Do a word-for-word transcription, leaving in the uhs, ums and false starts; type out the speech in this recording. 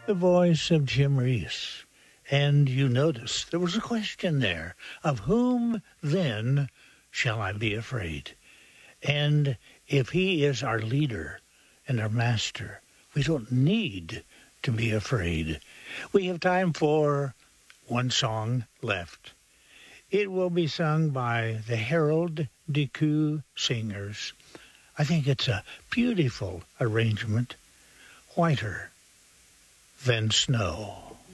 The voice of Jim Reese. And you notice there was a question there. Of whom then shall I be afraid? And if he is our leader and our master, we don't need to be afraid. We have time for one song left. It will be sung by the Harold Decoux Singers. I think it's a beautiful arrangement, whiter than snow.